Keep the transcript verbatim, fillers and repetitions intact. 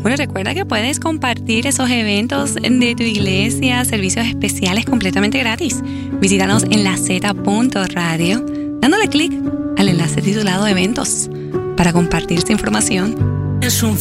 Bueno, recuerda que puedes compartir esos eventos de tu iglesia, servicios especiales completamente gratis. Visítanos en la z punto radio, dándole clic al enlace titulado Eventos para compartir esta información. Es un